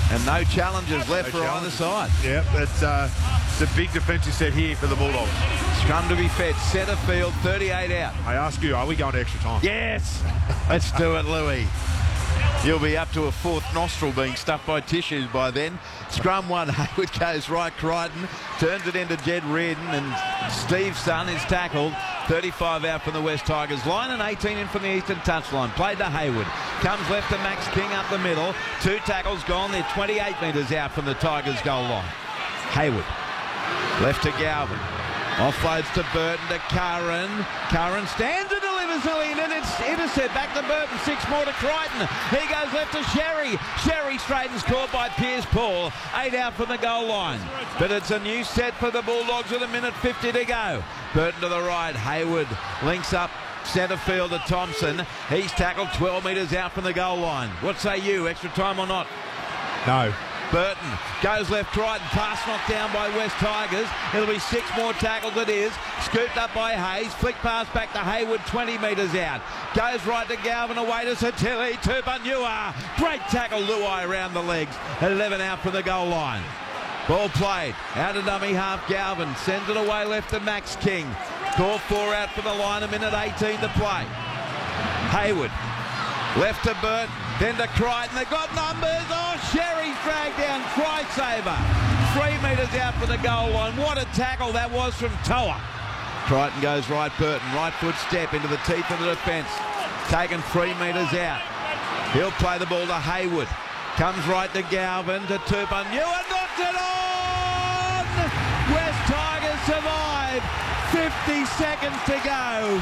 And no challenges left for either side. Yeah, it's a big defensive set here for the Bulldogs. Scrum to be fed. Centre field, 38 out. I ask you, are we going to extra time? Yes! Let's do it, Louis. You'll be up to a fourth nostril being stuffed by tissues by then. Scrum one, Hayward goes right, Crichton turns it into Jed Reardon, and Steve Sun is tackled. 35 out from the West Tigers line and 18 in from the eastern touchline. Played to Hayward. Comes left to Max King up the middle. 2 tackles gone. They're 28 metres out from the Tigers goal line. Hayward. Left to Galvin. Offloads to Burton to Curran. Curran stands and delivers early, and it's intercept back to Burton. 6 more to Crichton. He goes left to Sherry. Sherry straightens, caught by Piers Paul. 8 out from the goal line. But it's a new set for the Bulldogs with 1:50 to go. Burton to the right. Hayward links up centre field to Thompson. He's tackled 12 metres out from the goal line. What say you? Extra time or not? No. Burton goes left, Crichton, pass knocked down by West Tigers. It'll be 6 more tackles, it is. Scooped up by Hayes, flick pass back to Hayward, 20 metres out. Goes right to Galvin, away to Satilli, Tupanua. Great tackle, Luai around the legs. 11 out from the goal line. Ball played, out of dummy half, Galvin sends it away left to Max King. Call 4 out from the line, 1:18 to play. Hayward, left to Burton, then to Crichton. They've got numbers. Oh, Sherry's dragged down. Try saver. 3 metres out from the goal line. What a tackle that was from Toa. Crichton goes right, Burton. Right foot step into the teeth of the defence. Taken 3 metres out. He'll play the ball to Hayward. Comes right to Galvin, to Tupanua. Knocked it on! West Tigers survive. 50 seconds to go.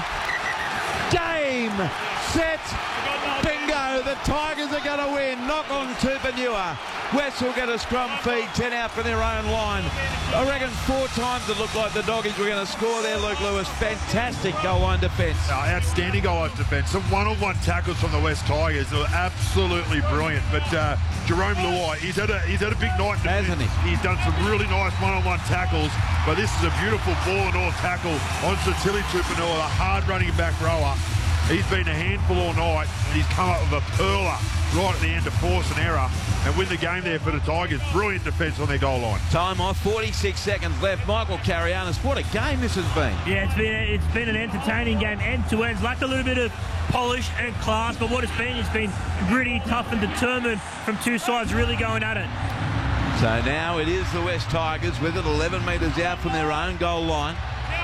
Game, set, bingo. The Tigers are going to win. Knock on Tupanua. West will get a scrum feed, 10 out from their own line. I reckon 4 times it looked like the Doggies were going to score there, Luke Lewis. Fantastic goal line defence. Outstanding goal line defence. Some one-on-one tackles from the West Tigers are absolutely brilliant. But Jerome Luai, he's had a big night, hasn't he? He's done some really nice one-on-one tackles. But this is a beautiful ball and all tackle on Satilli Tupanua, a hard-running back rower. He's been a handful all night, and he's come up with a pearler right at the end to force an error and win the game there for the Tigers. Brilliant defence on their goal line. Time off, 46 seconds left. Michael Carianis, what a game this has been. Yeah, it's been an entertaining game, end to end. It's lacked a little bit of polish and class, but what it's been gritty, tough and determined from 2 sides really going at it. So now it is the West Tigers with it 11 metres out from their own goal line.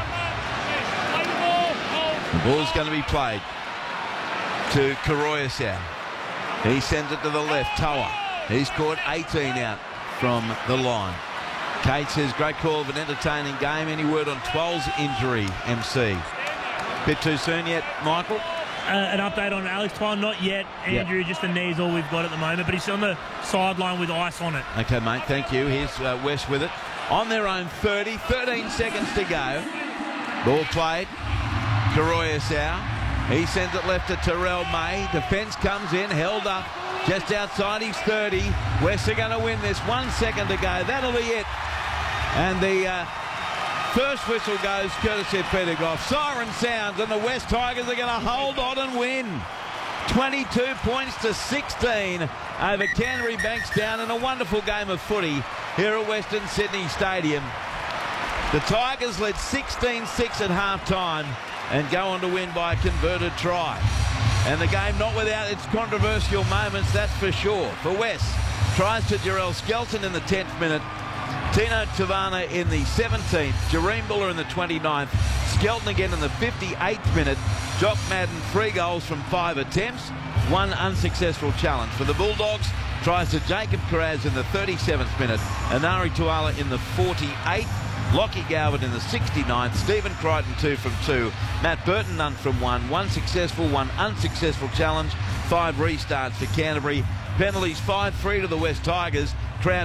The ball's going to be played to Karoyasau. He sends it to the left. Toa. He's caught 18 out from the line. Kate says, great call of an entertaining game. Any word on Twel's injury, MC? Bit too soon yet, Michael? An update on Alex Twal? Not yet, Andrew. Yep. Just the knee's all we've got at the moment, but he's on the sideline with ice on it. Okay, mate, thank you. Here's West with it. On their own 30, 13 seconds to go. Ball played. Karoyasau. He sends it left to Terrell May. Defence comes in, held up just outside his 30. West are going to win this. 1 second to go. That'll be it. And the first whistle goes courtesy of Peter Goff. Siren sounds, and the West Tigers are going to hold on and win. 22 points to 16 over Canterbury Bankstown in a wonderful game of footy here at Western Sydney Stadium. The Tigers led 16-6 at half-time and go on to win by a converted try. And the game not without its controversial moments, that's for sure. For West, tries to Jarrell Skelton in the 10th minute, Tino Tavana in the 17th, Jareem Buller in the 29th, Skelton again in the 58th minute. Jock Madden, 3 goals from 5 attempts, 1 unsuccessful challenge. For the Bulldogs, tries to Jacob Kiraz in the 37th minute, Anari Tuala in the 48th, Lockie Galvin in the 69th, Stephen Crichton 2 from 2, Matt Burton none from 1, 1 successful, 1 unsuccessful challenge, 5 restarts for Canterbury, penalties 5-3 to the West Tigers, crowd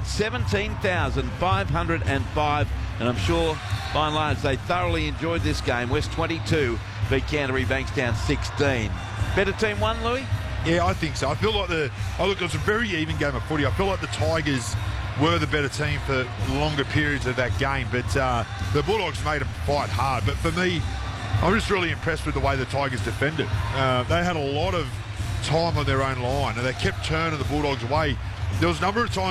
17,505, and I'm sure by and large they thoroughly enjoyed this game. West 22 beat Canterbury Bankstown 16. Better team won, Louis? Yeah, I think so. I feel like it was a very even game of footy. I feel like the Tigers were the better team for longer periods of that game, but the Bulldogs made them fight hard. But for me, I'm just really impressed with the way the Tigers defended. They had a lot of time on their own line, and they kept turning the Bulldogs away. There was a number of times